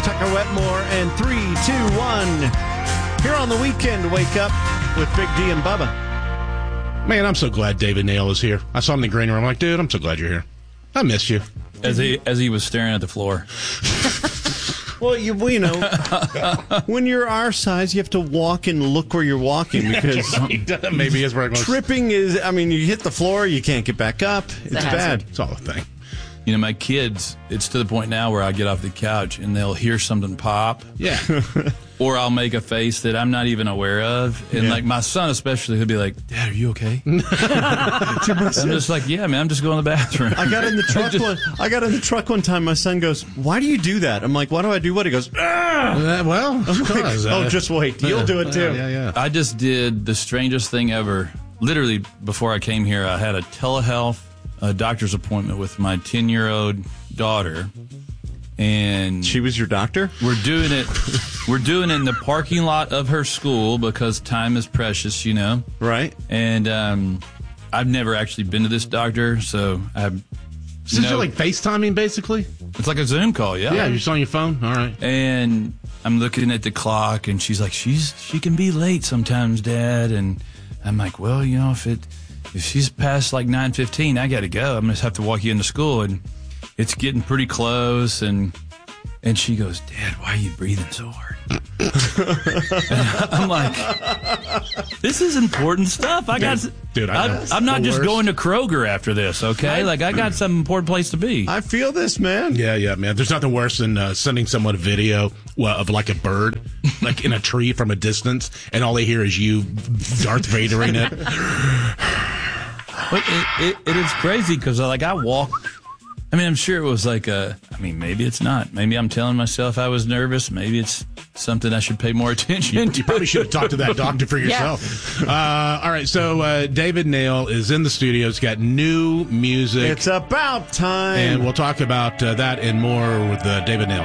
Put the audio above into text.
Tucker Wetmore, and 3, 2, 1. Here on the weekend, wake up with Big D and Bubba. Man, I'm so glad David Nail is here. I saw him in the green room. I'm like, dude, I'm so glad you're here. I miss you. As he was staring at the floor. Well, you know, when you're our size, you have to walk and look where you're walking because maybe it's where it goes. Tripping is, I mean, you hit the floor, you can't get back up. It's bad. It's all a thing. You know, my kids, it's to the point now where I get off the couch and they'll hear something pop. Yeah. Or I'll make a face that I'm not even aware of. And like my son especially, he'll be like, Dad, are you okay? I'm just like, yeah, man, I'm just going to the bathroom. I got in the truck one time. My son goes, why do you do that? I'm like, why do I do what? He goes, well, of course. just wait. You'll do it too. Yeah. I just did the strangest thing ever. Literally, before I came here, I had a telehealth doctor's appointment with my 10-year-old daughter. And she was your doctor? We're doing it in the parking lot of her school because time is precious, you know. Right. And I've never actually been to this doctor, so I've Is it like FaceTiming, basically? It's like a Zoom call, yeah. Yeah, you're just on your phone? All right. And I'm looking at the clock, and she's like, she can be late sometimes, Dad. And I'm like, well, you know, if she's past like 9:15, I got to go. I'm going to have to walk you into school. And it's getting pretty close, and she goes, Dad, why are you breathing so hard? And I'm like, this is important stuff. I'm not just going to Kroger after this, okay? Like, I got some important place to be. I feel this, man. Yeah, man. There's nothing worse than sending someone a video of like a bird, like in a tree from a distance, and all they hear is you Darth Vadering it. It is crazy because, like, I walk. I mean, I'm sure it was like maybe it's not. Maybe I'm telling myself I was nervous. Maybe it's something I should pay more attention to. You probably should have talked to that doctor for yourself. Yeah. All right, so David Nail is in the studio. He's got new music. It's about time. And we'll talk about that and more with David Nail.